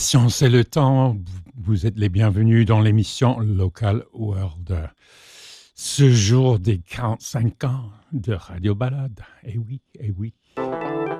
science et le temps, vous êtes les bienvenus dans l'émission Local World. Ce jour des 45 ans de Radio Balade. Eh oui, eh oui.